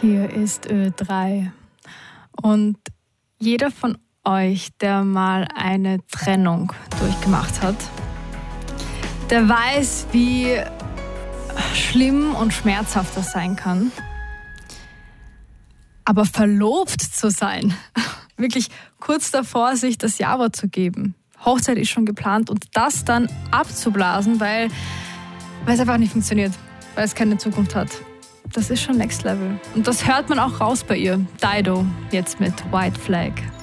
Hier ist Ö3 und jeder von euch, der mal eine Trennung durchgemacht hat, der weiß, wie schlimm und schmerzhaft das sein kann. Aber verlobt zu sein, wirklich kurz davor, sich das Ja-Wort zu geben. Hochzeit ist schon geplant und das dann abzublasen, weil es einfach nicht funktioniert, weil es keine Zukunft hat. Das ist schon Next Level. Und das hört man auch raus bei ihr. Dido, jetzt mit White Flag.